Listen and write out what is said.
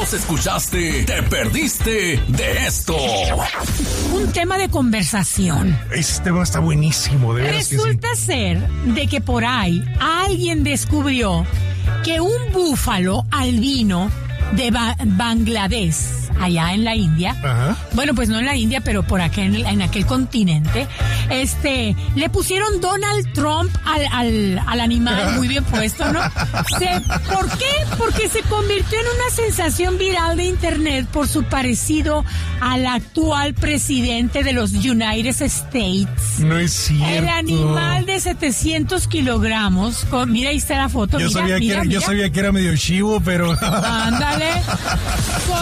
los escuchaste, te perdiste de esto. Un tema de conversación. Ese tema está buenísimo, de veras. Resulta ser de que por ahí alguien descubrió que un búfalo albino de Bangladesh, allá en la India, Ajá. bueno, pues no en la India, pero por acá en aquel continente, le pusieron Donald Trump al animal, muy bien puesto, ¿no? ¿Por qué? Porque se convirtió en una sensación viral de internet por su parecido al actual presidente de los United States. No es cierto. El animal de 700 kilogramos, mira, ahí está la foto. Yo sabía que era medio chivo, pero... Ándale.